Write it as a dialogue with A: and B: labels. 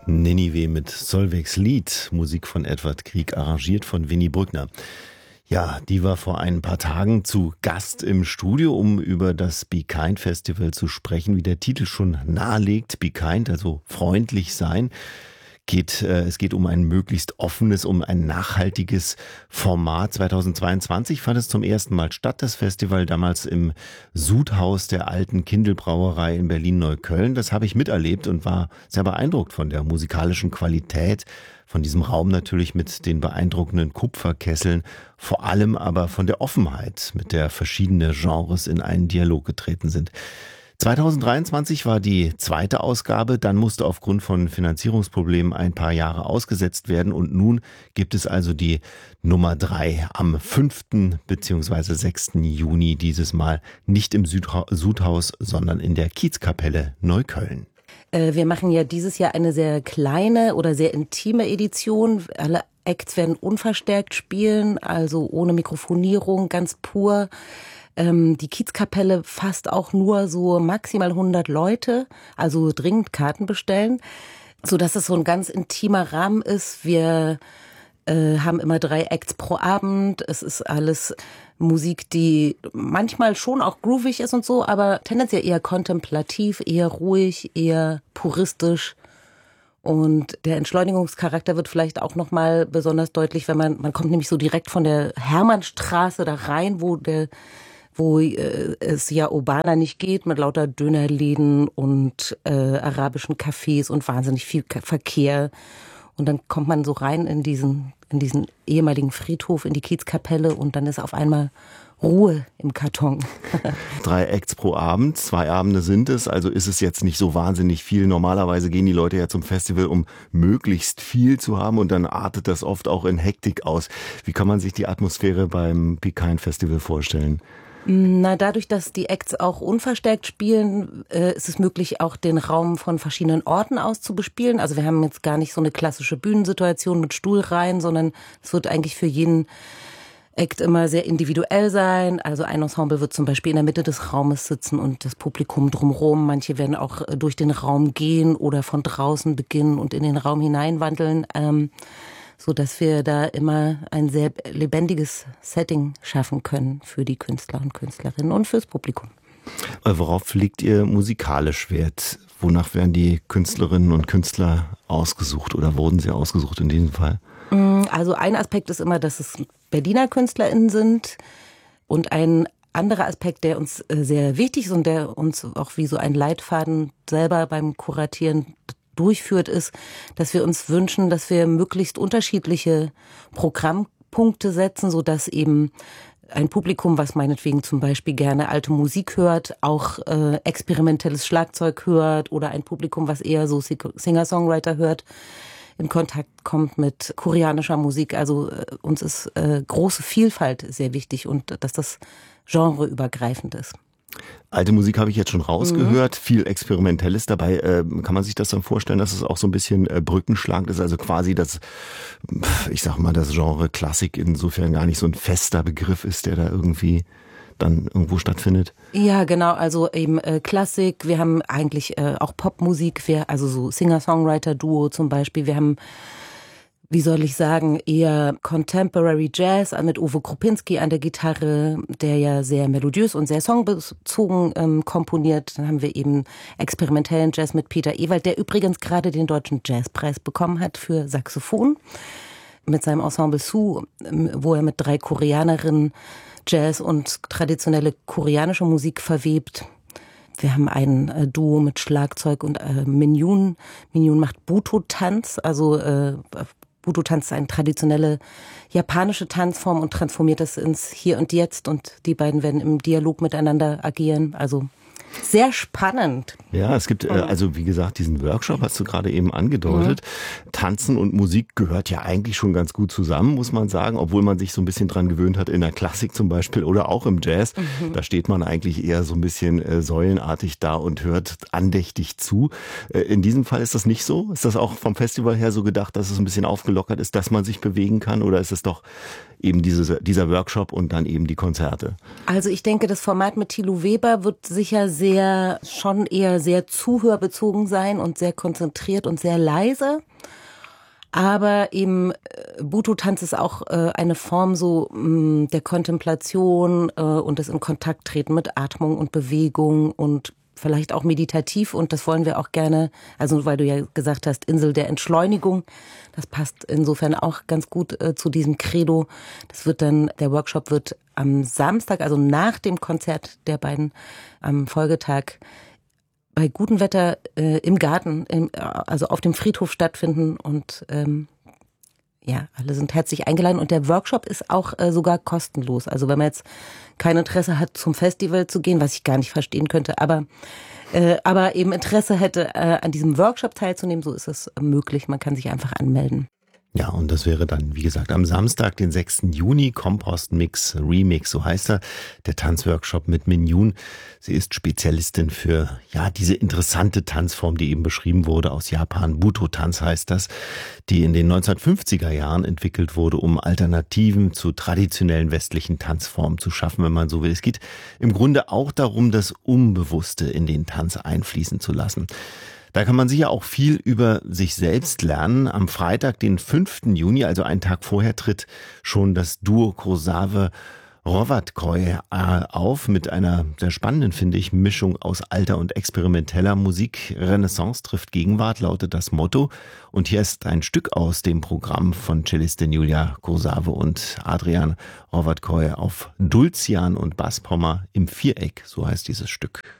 A: Ninive mit Solveigs Lied, Musik von Edward Grieg, arrangiert von Winnie Brückner. Ja, die war vor ein paar Tagen zu Gast im Studio, um über das Be Kind Festival zu sprechen, wie der Titel schon nahelegt. Be Kind, also freundlich sein. Es geht um ein möglichst offenes, um ein nachhaltiges Format. 2022 fand es zum ersten Mal statt, das Festival, damals im Sudhaus der alten Kindl-Brauerei in Berlin-Neukölln. Das habe ich miterlebt und war sehr beeindruckt von der musikalischen Qualität, von diesem Raum natürlich mit den beeindruckenden Kupferkesseln, vor allem aber von der Offenheit, mit der verschiedene Genres in einen Dialog getreten sind. 2023 war die zweite Ausgabe, dann musste aufgrund von Finanzierungsproblemen ein paar Jahre ausgesetzt werden und nun gibt es also die Nummer 3 am 5. bzw. 6. Juni dieses Mal nicht im Sudhaus, sondern in der Kiezkapelle Neukölln.
B: Wir machen ja dieses Jahr eine sehr kleine oder sehr intime Edition. Alle Acts werden unverstärkt spielen, also ohne Mikrofonierung, ganz pur. Die Kiezkapelle fasst auch nur so maximal 100 Leute, also dringend Karten bestellen, sodass es so ein ganz intimer Rahmen ist. Wir haben immer 3 Acts pro Abend. Es ist alles Musik, die manchmal schon auch groovig ist und so, aber tendenziell eher kontemplativ, eher ruhig, eher puristisch. Und der Entschleunigungscharakter wird vielleicht auch nochmal besonders deutlich, wenn man kommt nämlich so direkt von der Hermannstraße da rein, wo es ja urbaner nicht geht, mit lauter Dönerläden und arabischen Cafés und wahnsinnig viel Verkehr. Und dann kommt man so rein in diesen ehemaligen Friedhof, in die Kiezkapelle und dann ist auf einmal Ruhe im Karton.
A: 3 Acts pro Abend, 2 Abende sind es, also ist es jetzt nicht so wahnsinnig viel. Normalerweise gehen die Leute ja zum Festival, um möglichst viel zu haben und dann artet das oft auch in Hektik aus. Wie kann man sich die Atmosphäre beim Be Kind Festival vorstellen?
B: Na, dadurch, dass die Acts auch unverstärkt spielen, ist es möglich, auch den Raum von verschiedenen Orten aus zu bespielen. Also wir haben jetzt gar nicht so eine klassische Bühnensituation mit Stuhlreihen, sondern es wird eigentlich für jeden Act immer sehr individuell sein. Also ein Ensemble wird zum Beispiel in der Mitte des Raumes sitzen und das Publikum drumherum. Manche werden auch durch den Raum gehen oder von draußen beginnen und in den Raum hineinwandeln. So dass wir da immer ein sehr lebendiges Setting schaffen können für die Künstler und Künstlerinnen und fürs Publikum.
A: Worauf legt ihr musikalisch Wert? Wonach werden die Künstlerinnen und Künstler ausgesucht oder wurden sie ausgesucht in diesem Fall?
B: Also ein Aspekt ist immer, dass es Berliner KünstlerInnen sind und ein anderer Aspekt, der uns sehr wichtig ist und der uns auch wie so ein Leitfaden selber beim Kuratieren durchführt, ist, dass wir uns wünschen, dass wir möglichst unterschiedliche Programmpunkte setzen, sodass eben ein Publikum, was meinetwegen zum Beispiel gerne alte Musik hört, auch experimentelles Schlagzeug hört oder ein Publikum, was eher so Singer-Songwriter hört, in Kontakt kommt mit koreanischer Musik. Also uns ist große Vielfalt sehr wichtig und dass das genreübergreifend ist.
A: Alte Musik habe ich jetzt schon rausgehört, viel Experimentelles dabei. Kann man sich das dann vorstellen, dass es auch so ein bisschen brückenschlagend ist? Also quasi das, ich sag mal, das Genre Klassik insofern gar nicht so ein fester Begriff ist, der da irgendwie dann irgendwo stattfindet?
B: Ja, genau. Also eben Klassik. Wir haben eigentlich auch Popmusik. Also so Singer-Songwriter-Duo zum Beispiel. Wir haben, wie soll ich sagen, eher Contemporary Jazz mit Uwe Kropinski an der Gitarre, der ja sehr melodiös und sehr songbezogen komponiert. Dann haben wir eben experimentellen Jazz mit Peter Ewald, der übrigens gerade den Deutschen Jazzpreis bekommen hat für Saxophon mit seinem Ensemble Su, wo er mit 3 Koreanerinnen Jazz und traditionelle koreanische Musik verwebt. Wir haben ein Duo mit Schlagzeug und Minyoon. Minyoon macht Buto-Tanz, also Buto-Tanz ist eine traditionelle japanische Tanzform und transformiert das ins Hier und Jetzt und die beiden werden im Dialog miteinander agieren. Also sehr spannend.
A: Ja, es gibt also wie gesagt diesen Workshop, hast du gerade eben angedeutet. Tanzen und Musik gehört ja eigentlich schon ganz gut zusammen, muss man sagen, obwohl man sich so ein bisschen dran gewöhnt hat in der Klassik zum Beispiel oder auch im Jazz. Da steht man eigentlich eher so ein bisschen säulenartig da und hört andächtig zu. In diesem Fall ist das nicht so? Ist das auch vom Festival her so gedacht, dass es ein bisschen aufgelockert ist, dass man sich bewegen kann oder ist es doch eben dieser Workshop und dann eben die Konzerte?
B: Also ich denke, das Format mit Thilo Weber wird sicher schon eher sehr zuhörbezogen sein und sehr konzentriert und sehr leise. Aber eben Butoh-Tanz ist auch eine Form so der Kontemplation und des in Kontakt treten mit Atmung und Bewegung und vielleicht auch meditativ. Und das wollen wir auch gerne, also weil du ja gesagt hast, Insel der Entschleunigung, das passt insofern auch ganz gut zu diesem Credo. Der Workshop wird am Samstag, also nach dem Konzert der beiden am Folgetag, bei gutem Wetter im Garten, also auf dem Friedhof stattfinden und alle sind herzlich eingeladen und der Workshop ist auch sogar kostenlos. Also wenn man jetzt kein Interesse hat, zum Festival zu gehen, was ich gar nicht verstehen könnte, aber eben Interesse hätte, an diesem Workshop teilzunehmen, so ist es möglich. Man kann sich einfach anmelden.
A: Ja, und das wäre dann, wie gesagt, am Samstag, den 6. Juni, Compost Mix Remix, so heißt er, der Tanzworkshop mit Min Yoon. Sie ist Spezialistin für, diese interessante Tanzform, die eben beschrieben wurde aus Japan. Butoh-Tanz heißt das, die in den 1950er Jahren entwickelt wurde, um Alternativen zu traditionellen westlichen Tanzformen zu schaffen, wenn man so will. Es geht im Grunde auch darum, das Unbewusste in den Tanz einfließen zu lassen. Da kann man sicher auch viel über sich selbst lernen. Am Freitag, den 5. Juni, also einen Tag vorher, tritt schon das Duo Kurosawa Rovatkoy auf mit einer sehr spannenden, finde ich, Mischung aus alter und experimenteller Musik. Renaissance trifft Gegenwart, lautet das Motto. Und hier ist ein Stück aus dem Programm von Cellistin Julia Kurosawa und Adrian Rovatkoy auf Dulcian und Basspommer im Viereck, so heißt dieses Stück.